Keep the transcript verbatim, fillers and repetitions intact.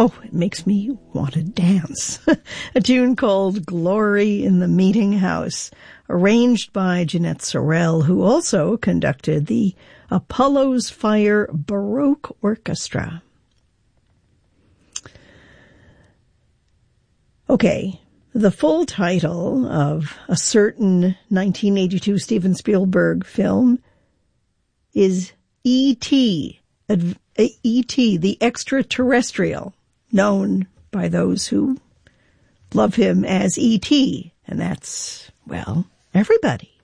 Oh, it makes me want to dance. A tune called Glory in the Meeting House, arranged by Jeanette Sorrell, who also conducted the Apollo's Fire Baroque Orchestra. Okay, the full title of a certain nineteen eighty-two Steven Spielberg film is E T, E T, the Extraterrestrial, known by those who love him as E T, and that's, well, everybody.